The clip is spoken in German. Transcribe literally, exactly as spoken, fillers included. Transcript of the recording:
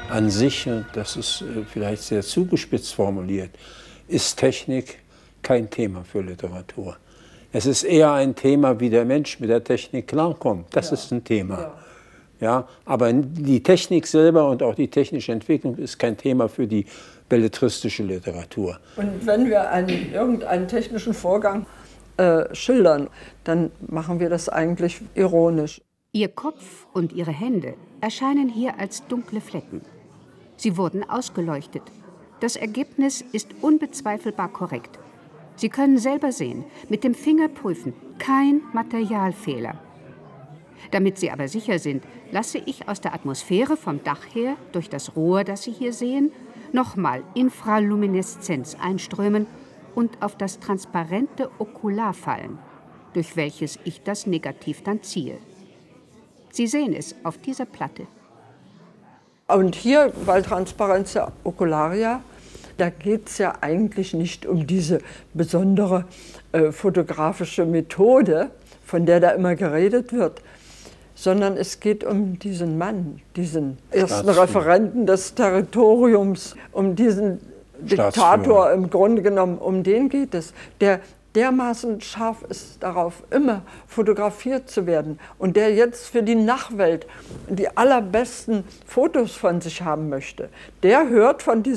An sich, das ist vielleicht sehr zugespitzt formuliert, ist Technik kein Thema für Literatur. Es ist eher ein Thema, wie der Mensch mit der Technik klarkommt. Das ja. ist ein Thema. Ja. Ja, aber die Technik selber und auch die technische Entwicklung ist kein Thema für die belletristische Literatur. Und wenn wir einen, irgendeinen technischen Vorgang äh, schildern, dann machen wir das eigentlich ironisch. Ihr Kopf und ihre Hände erscheinen hier als dunkle Flecken. Sie wurden ausgeleuchtet. Das Ergebnis ist unbezweifelbar korrekt. Sie können selber sehen, mit dem Finger prüfen, kein Materialfehler. Damit Sie aber sicher sind, lasse ich aus der Atmosphäre vom Dach her, durch das Rohr, das Sie hier sehen, nochmal Infralumineszenz einströmen und auf das transparente Okular fallen, durch welches ich das Negativ dann ziehe. Sie sehen es auf dieser Platte. Und hier bei Transparentia ocularia, da geht es ja eigentlich nicht um diese besondere äh, fotografische Methode, von der da immer geredet wird, sondern es geht um diesen Mann, diesen ersten Referenten des Territoriums, um diesen Diktator im Grunde genommen, um den geht es, der dermaßen scharf ist darauf, immer fotografiert zu werden und der jetzt für die Nachwelt die allerbesten Fotos von sich haben möchte. Der hört von diesem